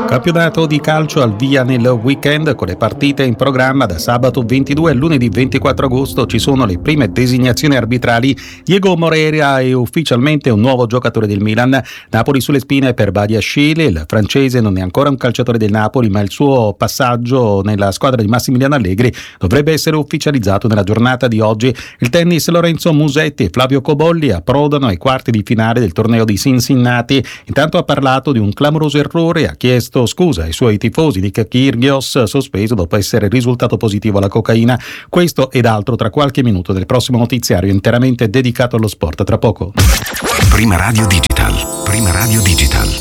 Campionato di calcio al via nel weekend con le partite in programma da sabato 22 a lunedì 24 agosto. Ci sono le prime designazioni arbitrali. Diego Moreira è ufficialmente un nuovo giocatore del Milan. Napoli sulle spine per Badiashile. Il francese non è ancora un calciatore del Napoli, ma il suo passaggio nella squadra di Massimiliano Allegri dovrebbe essere ufficializzato nella giornata di oggi. Il tennis, Lorenzo Musetti e Flavio Cobolli approdano ai quarti di finale del torneo di Cincinnati. Intanto ha parlato di un clamoroso errore e ha chiesto scusa ai suoi tifosi di Kyrgios, sospeso dopo essere risultato positivo alla cocaina. Questo ed altro tra qualche minuto del prossimo notiziario interamente dedicato allo sport. Tra poco. Prima Radio Digital.